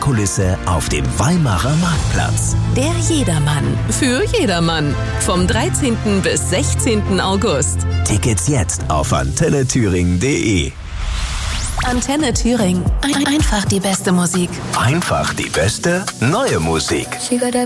Kulisse auf dem Weimarer Marktplatz. Der Jedermann. Für jedermann. Vom 13. bis 16. August. Tickets jetzt auf antennethüringen.de. Antenne Thüringen. Einfach die beste Musik. Einfach die beste neue Musik.